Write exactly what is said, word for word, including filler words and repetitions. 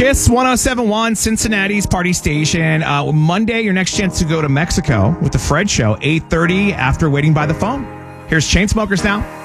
Kiss one oh seven point one, Cincinnati's party station. Uh, Monday, your next chance to go to Mexico with the Fred Show, eight thirty after Waiting by the Phone. Here's Chainsmokers now.